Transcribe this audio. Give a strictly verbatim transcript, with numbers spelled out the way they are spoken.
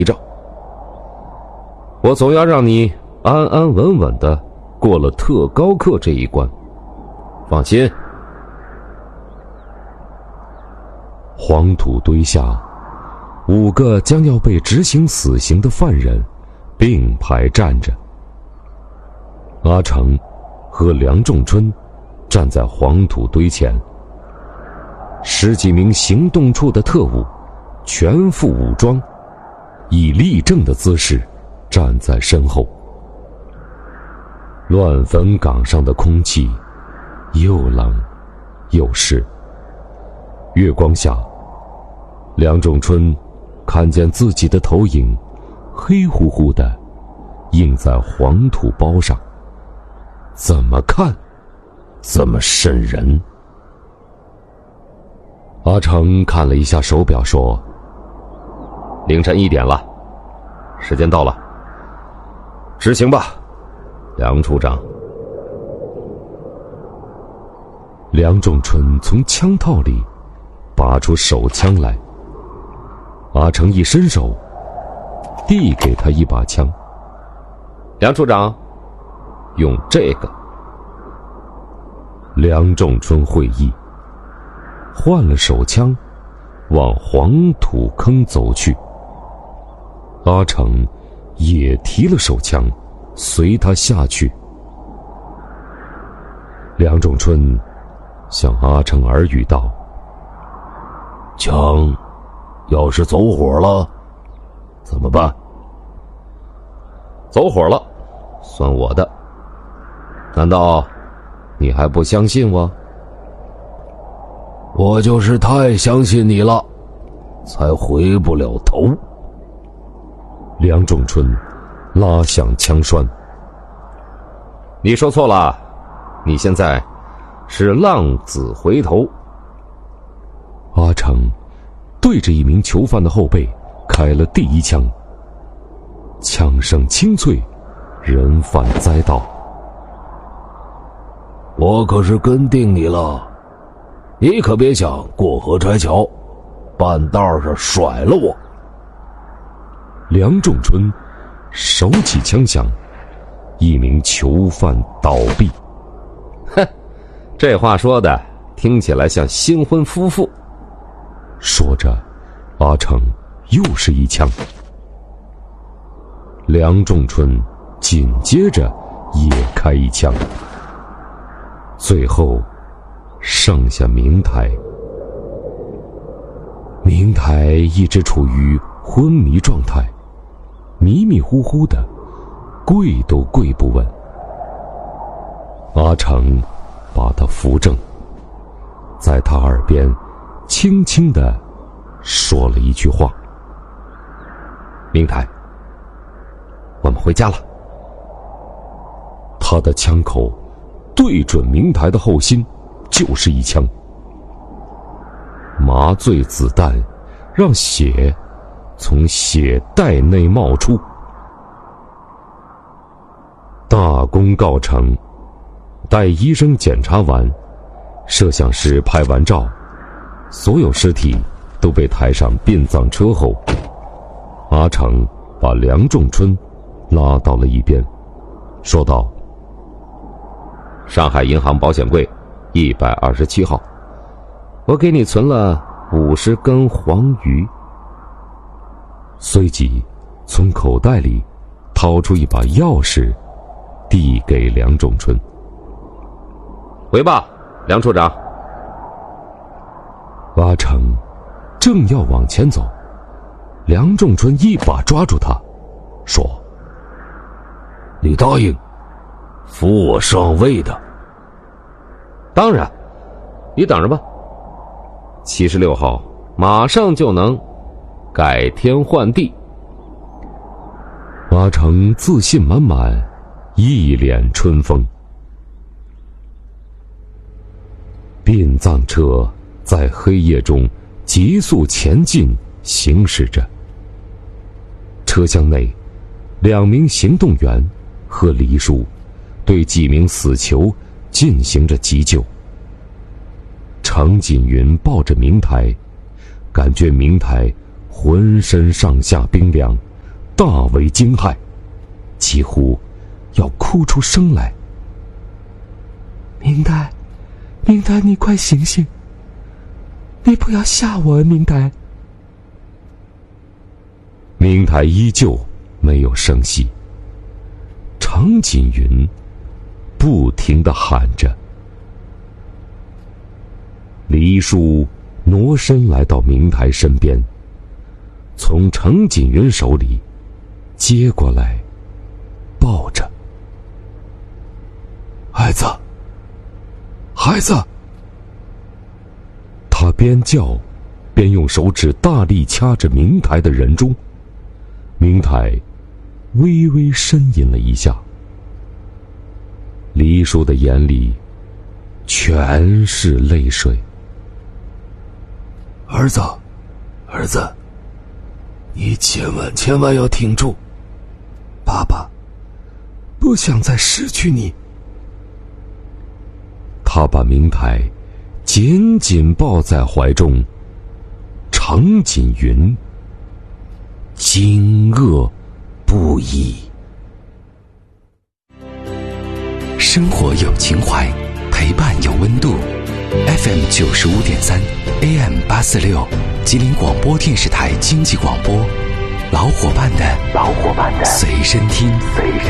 照。我总要让你安安稳稳的过了特高课这一关，放心。黄土堆下，五个将要被执行死刑的犯人并排站着。阿成和梁仲春站在黄土堆前，十几名行动处的特务全副武装，以立正的姿势站在身后。乱坟岗上的空气又冷又湿，月光下，梁仲春看见自己的头影黑乎乎的印在黄土包上，怎么看怎么瘆人。阿成看了一下手表说，凌晨一点了，时间到了，执行吧，梁处长。梁仲春从枪套里拔出手枪来，阿成一伸手递给他一把枪，梁处长用这个。梁仲春会意，换了手枪往黄土坑走去。阿成也提了手枪随他下去。梁仲春向阿成耳语道， 枪要是走火了怎么办？ 走火了算我的，难道你还不相信我？ 我就是太相信你了，才回不了头。 梁仲春拉响枪栓。你说错了，你现在是浪子回头。阿成对着一名囚犯的后背开了第一枪，枪声清脆，人犯栽倒。 我可是跟定你了，你可别想过河拆桥，半道上甩了我。 梁仲春手起枪响，一名囚犯倒闭。哼，这话说的听起来像新婚夫妇。说着，阿成又是一枪。梁仲春紧接着也开一枪。最后剩下明台。明台一直处于昏迷状态，迷迷糊糊的，跪都跪不稳。阿成把他扶正，在他耳边轻轻地说了一句话：明台，我们回家了。他的枪口对准明台的后心就是一枪，麻醉子弹让血从血袋内冒出。大功告成，待医生检查完，摄像师拍完照，所有尸体都被抬上殡葬车后，阿成把梁仲春拉到了一边，说道：上海银行保险柜一百二十七号，我给你存了五十根黄鱼。随即从口袋里掏出一把钥匙递给梁仲春。回吧，梁处长。阿成正要往前走，梁仲春一把抓住他，说： 你答应扶我上位的。 当然，你等着吧。七十六号马上就能改天换地。阿成自信满满，一脸春风。殡葬车在黑夜中急速前进行驶着，车厢内两名行动员和黎叔对几名死囚进行着急救。程锦云抱着明台，感觉明台浑身上下冰凉， 大为惊骇，几乎要哭出声来。 明台，明台，你快醒醒！你不要吓我，明台。 明台依旧没有声息。常锦云不停地喊着。黎叔挪身来到明台身边，从程锦云手里接过来，抱着。 孩子，孩子！ 他边叫，边用手指大力掐着明台的人中。明台微微呻吟了一下。黎叔的眼里全是泪水。 儿子，儿子，你千万千万要挺住，爸爸不想再失去你。 他把明台紧紧抱在怀中，常锦云惊愕不已。 生活有情怀，陪伴有温度。F M 九十五点三 A M 八四六，吉林广播电视台经济广播，老伙伴的老伙伴的随身听，随身